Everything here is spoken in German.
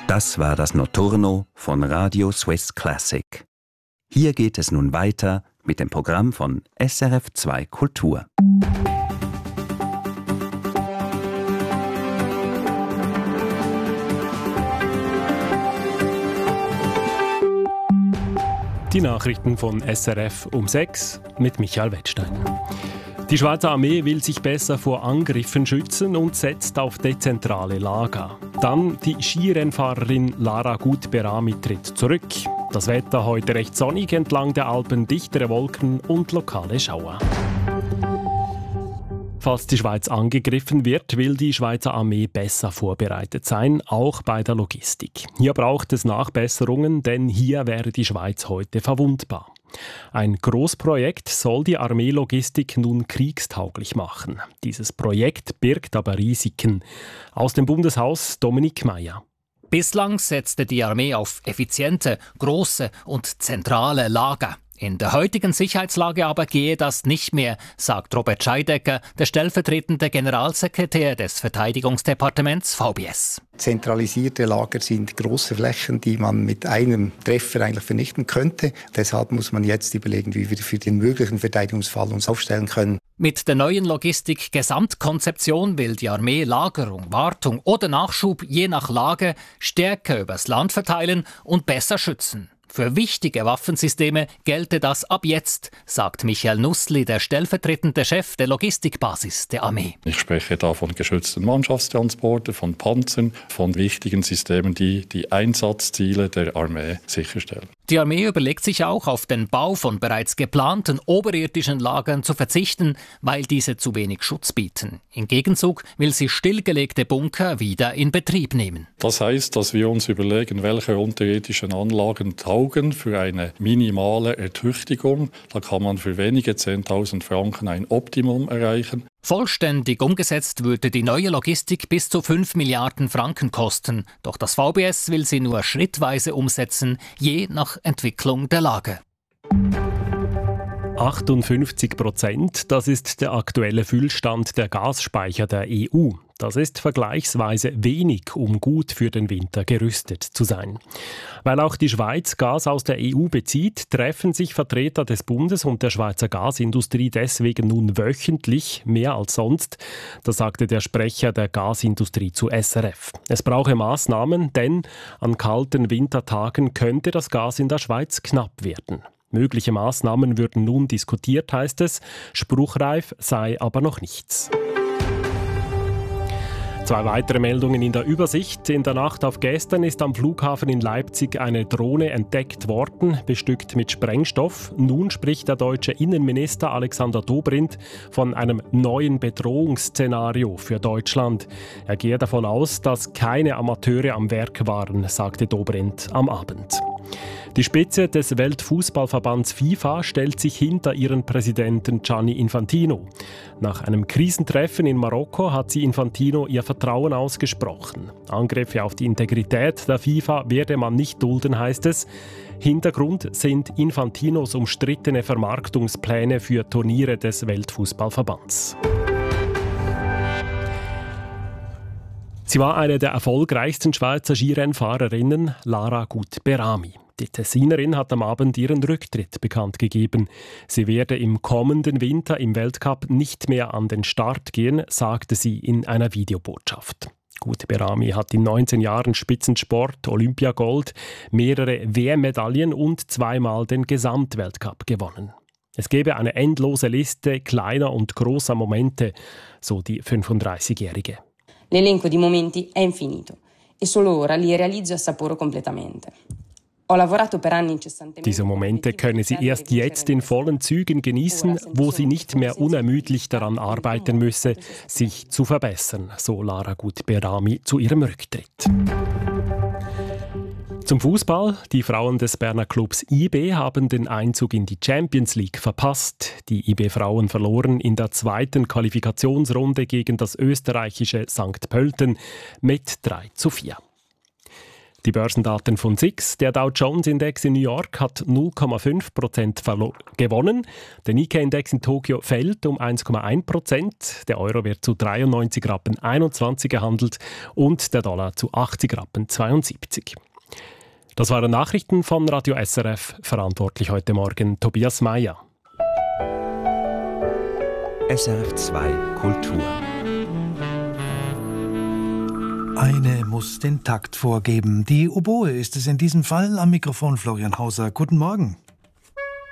Das war das Notturno von Radio Swiss Classic. Hier geht es nun weiter mit dem Programm von SRF 2 Kultur. Die Nachrichten von SRF um 6 mit Michael Wettstein. Die Schweizer Armee will sich besser vor Angriffen schützen und setzt auf dezentrale Lager. Dann die Skirennfahrerin Lara Gut-Berami tritt zurück. Das Wetter heute recht sonnig, entlang der Alpen dichtere Wolken und lokale Schauer. Falls die Schweiz angegriffen wird, will die Schweizer Armee besser vorbereitet sein, auch bei der Logistik. Hier braucht es Nachbesserungen, denn hier wäre die Schweiz heute verwundbar. Ein Großprojekt soll die Armeelogistik nun kriegstauglich machen. Dieses Projekt birgt aber Risiken. Aus dem Bundeshaus Dominik Meier. Bislang setzte die Armee auf effiziente, große und zentrale Lager. In der heutigen Sicherheitslage aber gehe das nicht mehr, sagt Robert Scheidecker, der stellvertretende Generalsekretär des Verteidigungsdepartements VBS. Zentralisierte Lager sind große Flächen, die man mit einem Treffer eigentlich vernichten könnte. Deshalb muss man jetzt überlegen, wie wir für den möglichen Verteidigungsfall uns aufstellen können. Mit der neuen Logistik-Gesamtkonzeption will die Armee Lagerung, Wartung oder Nachschub je nach Lage stärker übers Land verteilen und besser schützen. Für wichtige Waffensysteme gelte das ab jetzt, sagt Michael Nussli, der stellvertretende Chef der Logistikbasis der Armee. Ich spreche da von geschützten Mannschaftstransporten, von Panzern, von wichtigen Systemen, die die Einsatzziele der Armee sicherstellen. Die Armee überlegt sich auch, auf den Bau von bereits geplanten oberirdischen Lagern zu verzichten, weil diese zu wenig Schutz bieten. Im Gegenzug will sie stillgelegte Bunker wieder in Betrieb nehmen. Das heißt, dass wir uns überlegen, welche unterirdischen Anlagen taugen für eine minimale Ertüchtigung. Da kann man für wenige 10.000 Franken ein Optimum erreichen. Vollständig umgesetzt würde die neue Logistik bis zu 5 Milliarden Franken kosten. Doch das VBS will sie nur schrittweise umsetzen, je nach Entwicklung der Lage. 58%, das ist der aktuelle Füllstand der Gasspeicher der EU. Das ist vergleichsweise wenig, um gut für den Winter gerüstet zu sein. Weil auch die Schweiz Gas aus der EU bezieht, treffen sich Vertreter des Bundes und der Schweizer Gasindustrie deswegen nun wöchentlich, mehr als sonst. Das sagte der Sprecher der Gasindustrie zu SRF. Es brauche Maßnahmen, denn an kalten Wintertagen könnte das Gas in der Schweiz knapp werden. Mögliche Maßnahmen würden nun diskutiert, heißt es. Spruchreif sei aber noch nichts. 2 weitere Meldungen in der Übersicht. In der Nacht auf gestern ist am Flughafen in Leipzig eine Drohne entdeckt worden, bestückt mit Sprengstoff. Nun spricht der deutsche Innenminister Alexander Dobrindt von einem neuen Bedrohungsszenario für Deutschland. Er gehe davon aus, dass keine Amateure am Werk waren, sagte Dobrindt am Abend. Die Spitze des Weltfußballverbands FIFA stellt sich hinter ihren Präsidenten Gianni Infantino. Nach einem Krisentreffen in Marokko hat sie Infantino ihr Vertrauen ausgesprochen. Angriffe auf die Integrität der FIFA werde man nicht dulden, heißt es. Hintergrund sind Infantinos umstrittene Vermarktungspläne für Turniere des Weltfußballverbands. Sie war eine der erfolgreichsten Schweizer Skirennfahrerinnen, Lara Gut-Berami. Die Tessinerin hat am Abend ihren Rücktritt bekannt gegeben. Sie werde im kommenden Winter im Weltcup nicht mehr an den Start gehen, sagte sie in einer Videobotschaft. Gut-Berami hat in 19 Jahren Spitzensport, Olympiagold, mehrere WM-Medaillen und 2-mal den Gesamtweltcup gewonnen. Es gebe eine endlose Liste kleiner und großer Momente, so die 35-Jährige. L'elenco di momenti è infinito e solo ora li realizzo e assaporo completamente. Diese Momente könne sie erst jetzt in vollen Zügen genießen, wo sie nicht mehr unermüdlich daran arbeiten müsse, sich zu verbessern, so Lara Gut-Berami zu ihrem Rücktritt. Zum Fußball. Die Frauen des Berner Clubs IB haben den Einzug in die Champions League verpasst. Die IB-Frauen verloren in der 2. Qualifikationsrunde gegen das österreichische St. Pölten mit 3:4. Die Börsendaten von SIX. Der Dow Jones Index in New York hat 0,5% gewonnen. Der Nikkei-Index in Tokio fällt um 1,1%. Der Euro wird zu 93,21 Rappen gehandelt und der Dollar zu 80,72 Rappen. Das waren Nachrichten von Radio SRF. Verantwortlich heute Morgen Tobias Meyer. SRF 2 Kultur. Eine muss den Takt vorgeben. Die Oboe ist es in diesem Fall. Am Mikrofon Florian Hauser. Guten Morgen.